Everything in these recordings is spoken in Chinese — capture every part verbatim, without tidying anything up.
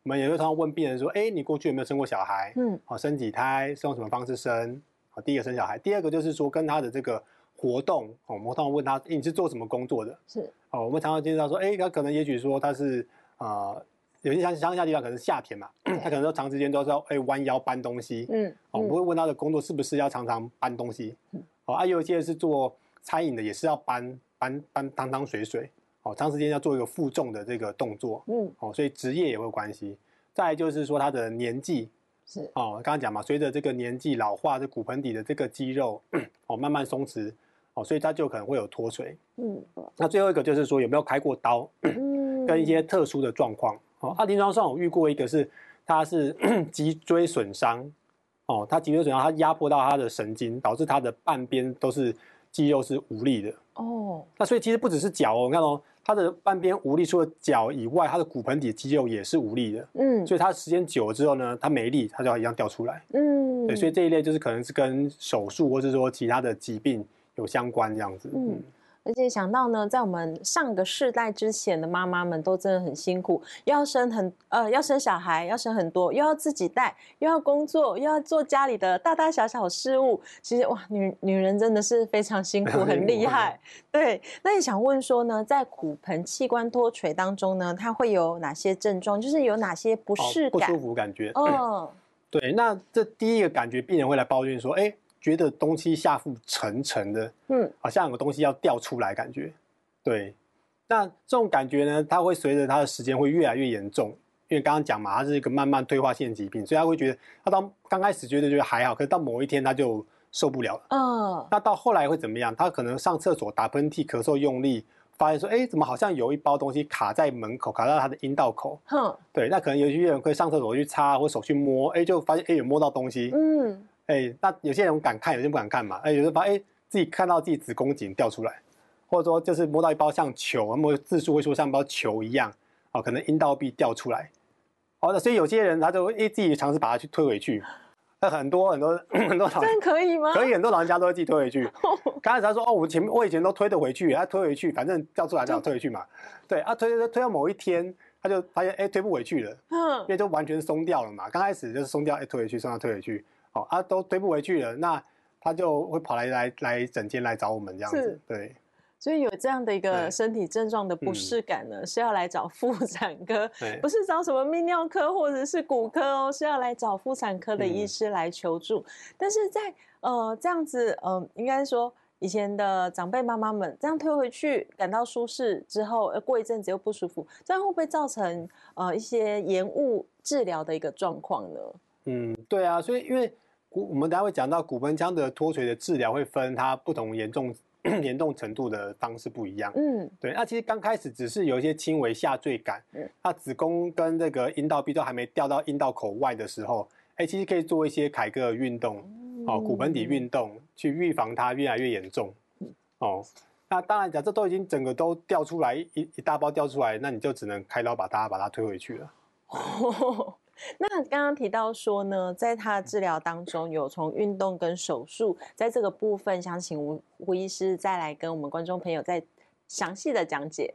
我们也会常常问病人说，哎，你过去有没有生过小孩？嗯，好，生几胎？是用什么方式生？好，第一个生小孩，第二个就是说跟他的这个活动，哦，我们通常问他，你是做什么工作的？ 是， 哦，我们常常听到说，哎，他可能也许说他是呃，有些乡乡下地方可能是夏天嘛，他可能说长时间都是要哎弯腰搬东西，嗯，哦，我们会问他的工作是不是要常常搬东西？哦，啊，有一些是做餐饮的，也是要搬搬搬汤汤水水。哦，长时间要做一个负重的这个动作，嗯，哦，所以职业也会有关系。再来就是说他的年纪， 是哦，刚刚讲嘛，随着这个年纪老化，这骨盆底的这个肌肉哦慢慢松弛，哦，所以它就可能会有脱垂。嗯，那最后一个就是说有没有开过刀，嗯，跟一些特殊的状况。哦，啊，临床上我遇过一个是他是脊椎损伤，哦，他脊椎损伤，他压迫到他的神经，导致他的半边都是肌肉是无力的。哦，那所以其实不只是脚哦，你看哦。它的半边无力，除了脚以外，它的骨盆底肌肉也是无力的。嗯，所以它时间久了之后呢，它没力，它就要一样掉出来。嗯，对，所以这一类就是可能是跟手术或是说其他的疾病有相关这样子。嗯。 而且想到呢，在我们上个世代之前的妈妈们都真的很辛苦，又要生很呃要生小孩，要生很多，又要自己带，又要工作，又要做家里的大大小小事务。其实哇，女女人真的是非常辛苦，很厉害。对，那也想问说呢，在骨盆器官脱垂当中呢，它会有哪些症状？就是有哪些不适感、 哦、不舒服感觉？ 嗯， 对，那这第一个感觉，病人会来抱怨说，哎。觉得东西下腹沉沉的，嗯，好像有个东西要掉出来感觉，对。那这种感觉呢，它会随着它的时间会越来越严重，因为刚刚讲嘛，它是一个慢慢退化性疾病，所以他会觉得，他到刚开始觉得觉得还好，可是到某一天他就受不了了，嗯。那到后来会怎么样？他可能上厕所打喷嚏、咳嗽用力，发现说，哎，怎么好像有一包东西卡在门口，卡到他的阴道口，哼，对。那可能有些人会上厕所去擦或手去摸，哎，就发现哎有摸到东西，嗯。哎、欸，那有些人敢看，有些人不敢看嘛。哎、欸，有人发现哎、欸、自己看到自己子宫颈掉出来，或者说就是摸到一包像球，摸字数会说像一包球一样，哦，可能阴道壁掉出来。哦，那所以有些人他就哎、欸、自己尝试把它去推回去。那很多很多很多老真可以吗？ 可以，很多老人家都会自己推回去。刚开始他说哦，我前面我以前都推得回去，他推回去，反正掉出来就推回去嘛。对啊，推推推到某一天，他就发现哎、欸、推不回去了，嗯，因为就完全松掉了嘛。刚开始就是松掉，哎、欸、推回去，松掉推回去。哦啊，都推不回去了，那他就会跑来来来诊间来找我们这样子，对。 所以有这样的一个身体症状的不适感呢，嗯、是要来找妇产科，不是找什么泌尿科或者是骨科哦，是要来找妇产科的医师来求助。嗯、但是在呃这样子，呃，应该说以前的长辈妈妈们这样推回去，感到舒适之后，呃，过一阵子又不舒服，这样会不会造成呃一些延误治疗的一个状况呢？ 嗯，对啊，所以因为。我们等下会讲到骨盆腔的脱垂的治疗会分它不同严重严重程度的方式不一样。嗯，对。那其实刚开始只是有一些轻微下坠感，嗯，那子宫跟这个阴道壁都还没掉到阴道口外的时候，哎，其实可以做一些凯格尔运动，哦，骨盆底运动，去预防它越来越严重。哦，那当然，假设都已经整个都掉出来一一大包掉出来，那你就只能开刀把它把它推回去了。 哦那刚刚提到说呢，在他的治疗当中有从运动跟手术，在这个部分想请吴吴医师再来跟我们观众朋友再详细的讲解。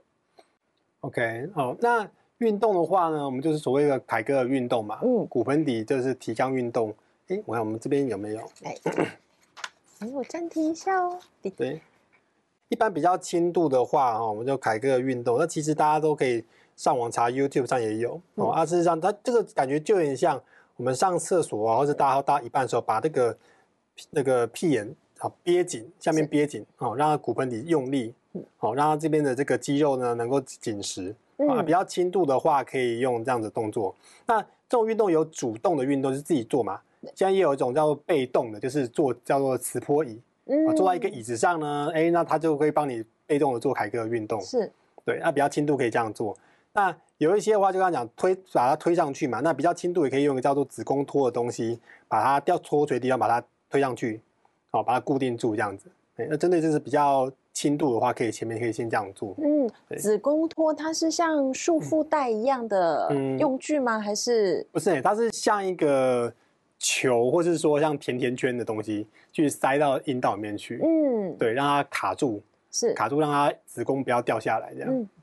OK， 好，那运动的话呢，我们就是所谓的凯格尔运动嘛，嗯，骨盆底就是提肛运动。哎，我看我们这边有没有？ 哎，我暂停一下哦。 对，一般比较轻度的话，哈，我们就凯格尔运动。那其实大家都可以。上网查 YouTube 上也有哦，啊，事实上它这个感觉就有点像我们上厕所啊，或者大到一半的时候，把那个那个屁眼啊憋紧，下面憋紧哦，让它骨盆底用力，哦，让它这边的这个肌肉呢能够紧实。啊，比较轻度的话，可以用这样的动作。那这种运动有主动的运动，就是自己做嘛。现在也有一种叫做被动的，就是做叫做磁波椅，啊，坐在一个椅子上呢，哎，那它就会帮你被动的做凯格尔运动。 是， 对，那比较轻度可以这样做。那有一些的话，就刚刚讲推把它推上去嘛，那比较轻度也可以用一个叫做子宫托的东西，把它掉脱垂的地方把它推上去，好，把它固定住这样子。那针对就是比较轻度的话，可以前面可以先这样做。 嗯，子宫托它是像束缚带一样的用具吗？嗯、还是不是？它是像一个球，或是说像甜甜圈的东西，去塞到阴道里面去。嗯，对，让它卡住， 是卡住，让它子宫不要掉下来这样。嗯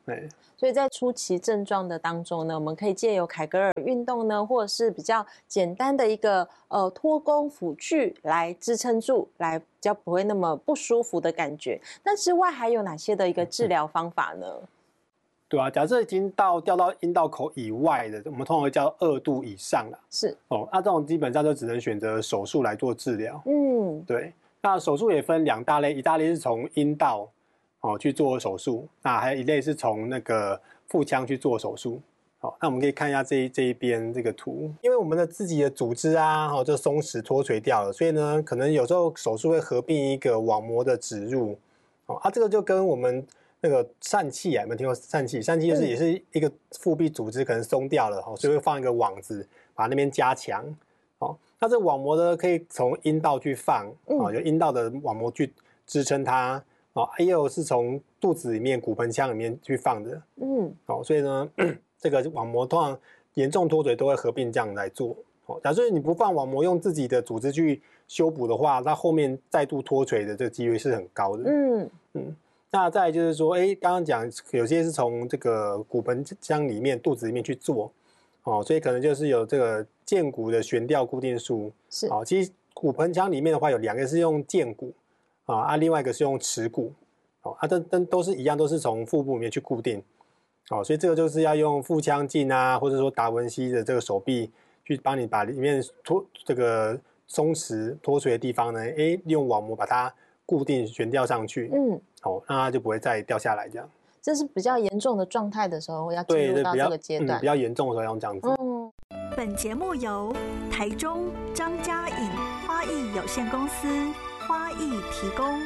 对， 所以在初期症状的当中呢，我们可以借由凯格尔运动呢，或者是比较简单的一个呃托弓辅具来支撑住，来比较不会那么不舒服的感觉。那之外还有哪些的一个治疗方法呢？ 对啊，假设已经到掉到阴道口以外的，我们通常会叫二度以上了。 是哦，那这种基本上就只能选择手术来做治疗。 嗯， 对。那手术也分两大类，一大类是从阴道哦去做手术，那还有一类是从那个腹腔去做手术。好，那我们可以看一下这一这一边这个图，因为我们的自己的组织啊，哦就松弛脱垂掉了，所以呢，可能有时候手术会合并一个网膜的植入。哦，啊，这个就跟我们那个疝气啊，有没有听过疝气？疝气就是也是一个腹壁组织可能松掉了，所以会放一个网子把那边加强。哦，那这网膜呢可以从阴道去放，哦，有阴道的网膜去支撑它，哦，也有是从肚子里面、骨盆腔里面去放的。嗯，哦，所以呢，这个网膜通常严重脱垂都会合并这样来做。哦，假设你不放网膜，用自己的组织去修补的话，那后面再度脱垂的这个几率是很高的。嗯嗯。那再来就是说，哎，刚刚讲有些是从这个骨盆腔里面、肚子里面去做，哦，所以可能就是有这个剑骨的悬吊固定术。是，哦，其实骨盆腔里面的话有两个是用剑骨，啊，啊，另外一个是用尺骨，哦，啊，这都都是一样，都是从腹部里面去固定，哦，所以这个就是要用腹腔镜啊，或者说达文西的这个手臂去帮你把里面脱这个松弛脱垂的地方呢，哎，用网膜把它固定悬吊上去，嗯，哦，那它就不会再掉下来这样。 这是比较严重的状态的时候要进入到这个阶段， 嗯，比较严重的时候要这样子。嗯， 本节目由台中张家颖花艺有限公司花艺提供。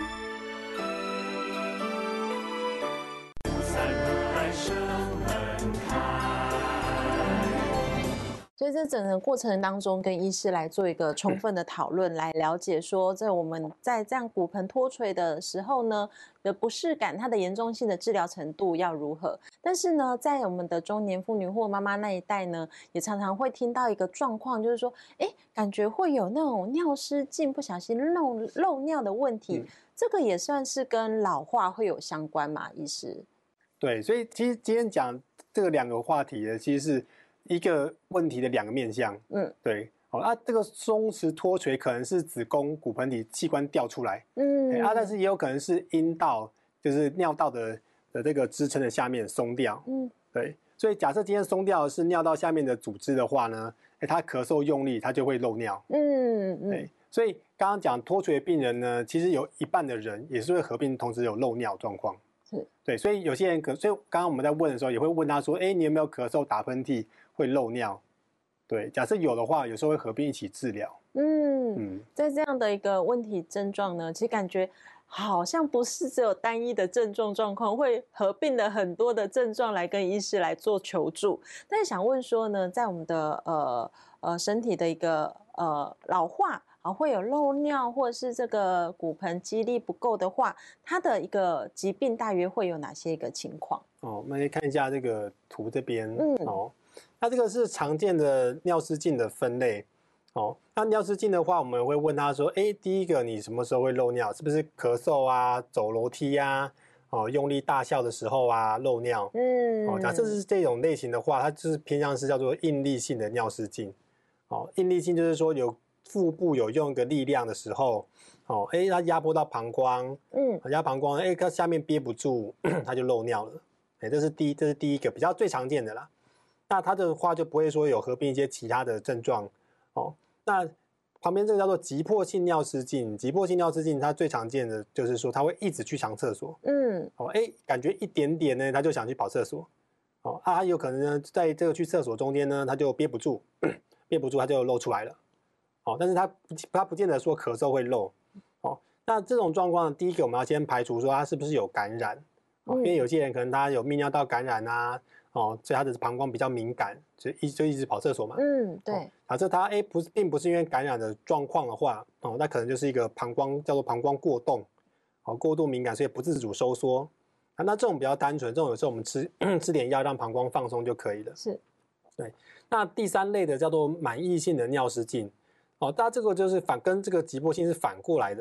所以在整个过程当中，跟医师来做一个充分的讨论，来了解说，在我们在这样骨盆脱垂的时候呢，的不适感，它的严重性的治疗程度要如何？但是呢，在我们的中年妇女或妈妈那一代呢，也常常会听到一个状况，就是说，哎，感觉会有那种尿失禁、不小心漏漏尿的问题，嗯、这个也算是跟老化会有相关嘛？医师？ 对，所以其实今天讲这个两个话题呢，其实是一个问题的两个面向，嗯，对，好、哦，啊，这个松弛脱垂可能是子宫骨盆底器官掉出来，嗯，啊，但是也有可能是阴道，就是尿道的的这个支撑的下面松掉，嗯，对，所以假设今天松掉的是尿道下面的组织的话呢，哎，他咳嗽用力，他就会漏尿，嗯嗯，对，所以刚刚讲脱垂的病人呢，其实有一半的人也是会合并同时有漏尿状况。对，所以有些人可，所以刚刚我们在问的时候，也会问他说：“哎，你有没有咳嗽、打喷嚏、会漏尿？”对，假设有的话，有时候会合并一起治疗。 嗯嗯，在这样的一个问题症状呢，其实感觉好像不是只有单一的症状状况，会合并了很多的症状来跟医师来做求助。但是想问说呢，在我们的呃呃身体的一个呃老化。啊，会有漏尿或者是这个骨盆肌力不够的话，它的一个疾病大约会有哪些一个情况？ 哦，我们可以看一下这个图这边，嗯，哦，那这个是常见的尿失禁的分类，哦，那尿失禁的话，我们会问他说，哎，第一个你什么时候会漏尿？是不是咳嗽啊、走楼梯啊、哦用力大笑的时候啊漏尿？嗯，哦，假设是这种类型的话，它就是偏向是叫做应力性的尿失禁，哦，应力性就是说有腹部有用一个力量的时候，哦，哎，它压迫到膀胱，嗯，压膀胱，哎，它下面憋不住，它就漏尿了，哎，这是第一，这是第一个比较最常见的啦。那它的话就不会说有合并一些其他的症状，哦，那旁边这个叫做急迫性尿失禁，急迫性尿失禁它最常见的就是说它会一直去上厕所，嗯，哦，哎，感觉一点点呢，它就想去跑厕所，哦，啊，有可能呢，在这个去厕所中间呢，它就憋不住，憋不住它就漏出来了。哦，但是它它不见得说咳嗽会漏，哦，那这种状况，第一个我们要先排除说它是不是有感染，哦，因为有些人可能他有泌尿道感染啊，哦，所以他的膀胱比较敏感，就一就一直跑厕所嘛，嗯，对，哦，假设他哎不是并不是因为感染的状况的话，哦，那可能就是一个膀胱叫做膀胱过动，哦，过度敏感，所以不自主收缩，啊，那这种比较单纯，这种有时候我们吃吃点药让膀胱放松就可以了，是，对，那第三类的叫做满溢性的尿失禁。哦，它这个就是反跟这个急迫性是反过来的。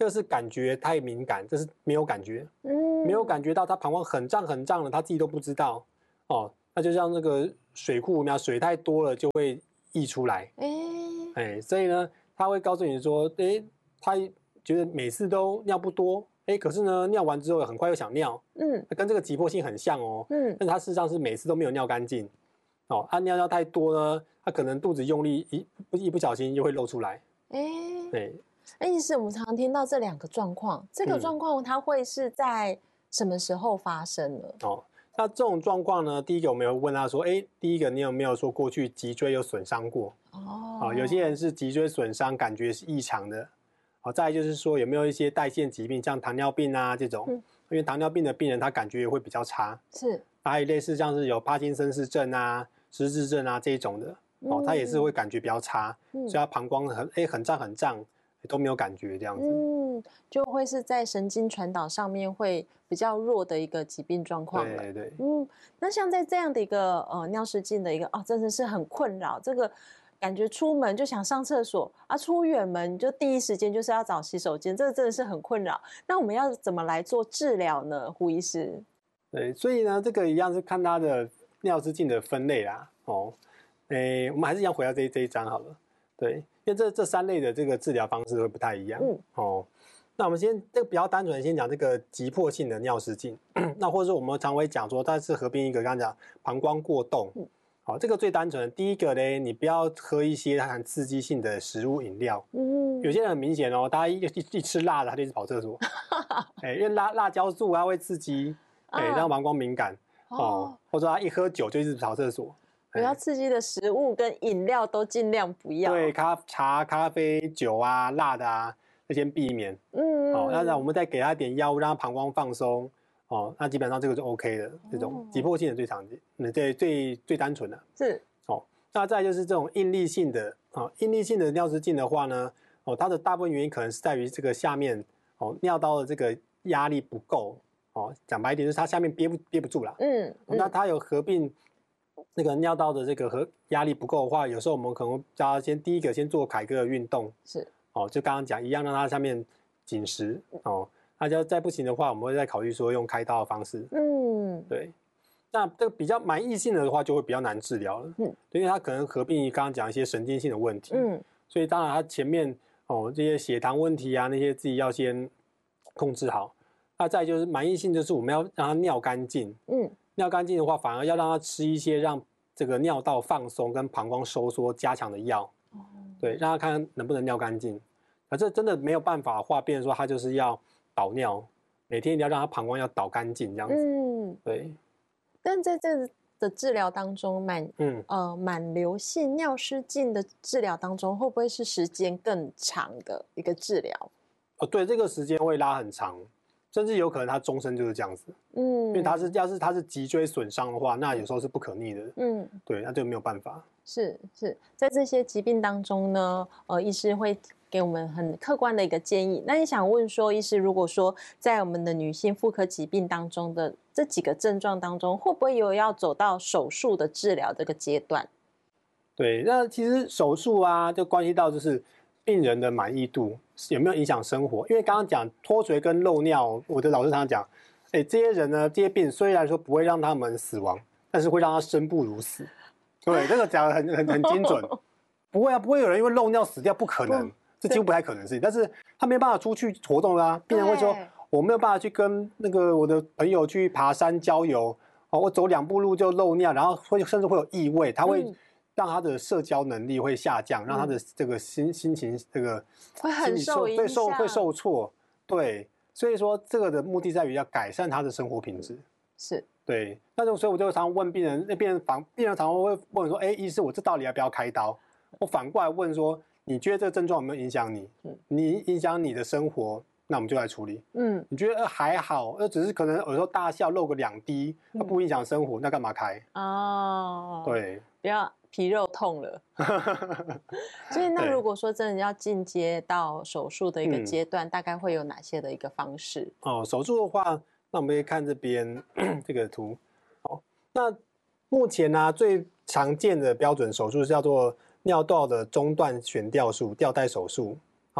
这个是感觉太敏感，这是没有感觉，嗯，没有感觉到他膀胱很胀很胀了，他自己都不知道哦。那就像那个水库，那水太多了就会溢出来，哎、欸欸，所以呢，他会告诉你说，哎、欸，他觉得每次都尿不多，哎、欸，可是呢，尿完之后很快又想尿，嗯，跟这个急迫性很像哦，嗯，但他事实上是每次都没有尿干净，哦，他、啊、尿尿太多呢，他可能肚子用力一一不小心就会漏出来，哎、欸， 对。哎，医师，我们常常听到这两个状况，这个状况它会是在什么时候发生呢？ 嗯、哦，那这种状况呢，第一个我们有问他说，哎，第一个你有没有说过去脊椎有损伤过？哦，啊，有些人是脊椎损伤，感觉是异常的。好，再来就是说有没有一些代谢疾病，像糖尿病啊这种，嗯、因为糖尿病的病人他感觉也会比较差。是，还有类似像是有帕金森氏症啊、失智症啊这一种的，哦，他也是会感觉比较差，嗯、所以他膀胱很哎很胀很胀。都没有感觉这样子， 嗯，就会是在神经传导上面会比较弱的一个疾病状况了。 对对， 嗯，那像在这样的一个呃尿失禁的一个哦，真的是很困扰。这个感觉出门就想上厕所啊，出远门就第一时间就是要找洗手间，这个真的是很困扰。那我们要怎么来做治疗呢，胡医师？ 对，所以呢，这个一样是看他的尿失禁的分类啦。哦，诶，我们还是一样回到这这一章好了。对，因为这这三类的这个治疗方式会不太一样。嗯，哦，那我们先这个比较单纯，先讲这个急迫性的尿失禁。那或者说我们常会讲说，它是合并一个刚刚讲膀胱过动。嗯，好，这个最单纯的第一个呢，你不要喝一些含刺激性的食物饮料。嗯，有些人很明显哦，大家一一一吃辣的，他就去跑厕所。哎，因为辣辣椒素它会刺激，哎，让膀胱敏感。哦，或者他一喝酒就一直跑厕所。 不要刺激的食物跟饮料都尽量不要。 对，咖茶、咖啡、酒啊、辣的啊，就先避免。嗯，哦，那我们再给他点药物，让他膀胱放松。哦，那基本上这个就 OK 的。这种急迫性的最常见，那最最最单纯的。 是。 哦，那再就是这种应力性的啊、哦，应力性的尿失禁的话呢，哦，它的大部分原因可能是在于这个下面哦尿道的这个压力不够。哦，讲白一点就是它下面憋不憋不住啦。嗯，哦、那它有合并。那个尿道的这个和压力不够的话，有时候我们可能叫他先第一个先做凯格尔运动，是哦，就刚刚讲一样，让它下面紧实哦。那就再不行的话，我们会再考虑说用开刀的方式。嗯，对。那这个比较蛮异性的话，就会比较难治疗了。嗯，因为它可能合并刚刚讲一些神经性的问题。嗯，所以当然它前面哦这些血糖问题啊那些自己要先控制好。那再就是蛮异性，就是我们要让它尿干净。嗯。尿干净的话，反而要让他吃一些让这个尿道放松跟膀胱收缩加强的药，哦、对，让他看能不能尿干净。可这真的没有办法的话，变成说他就是要导尿，每天一定要让他膀胱要导干净这样子。嗯，对。 但在这的治疗当中，满嗯呃满流性尿失禁的治疗当中，会不会是时间更长的一个治疗？ 哦，对，这个时间会拉很长。甚至有可能他终身就是这样子，嗯，因为他是要是他是脊椎损伤的话，那有时候是不可逆的，嗯，对，那就没有办法。 是是，在这些疾病当中呢，呃，医师会给我们很客观的一个建议。那也想问说，医师如果说在我们的女性妇科疾病当中的这几个症状当中，会不会有要走到手术的治疗这个阶段？ 对，那其实手术啊，就关系到就是病人的满意度。有没有影响生活？因为刚刚讲脱垂跟漏尿，我的老师常常讲，哎，这些人呢，这些病虽然说不会让他们死亡，但是会让他生不如死。对，这个讲得很很很精准。不会啊，不会有人因为漏尿死掉，不可能，这几乎不太可能的事情。但是他没有办法出去活动啊，病人会说，我没有办法去跟那个我的朋友去爬山郊游，哦，我走两步路就漏尿，然后会甚至会有异味，他会。嗯让他的社交能力会下降，让他的这个心心情这个会很受影响， 受会受挫，对，所以说这个的目的在于要改善他的生活品质， 是， 对，那就所以我就常常问病人，那病人反病人常常会问说，哎，医师，我这到底要不要开刀？我反过来问说，你觉得这个症状有没有影响你？嗯，你影响你的生活，那我们就来处理。嗯，你觉得还好，呃，只是可能有时候大笑漏个两滴，那不影响生活，那干嘛开？哦，对， 不要。皮肉痛了，所以那如果说真的要进阶到手术的一个阶段，嗯、大概会有哪些的一个方式？ 哦，手术的话，那我们可以看这边这个图。哦，那目前呢、啊、最常见的标准手术是叫做尿道的中段悬吊术、吊带手术。哦，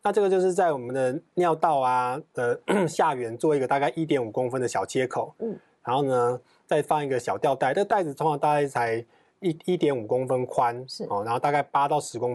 那这个就是在我们的尿道啊的下缘做一个大概一点五公分的小切口，嗯，然后呢再放一个小吊带，这个带子通常大概才一一点五公分宽，是哦，然后大概八到十公分。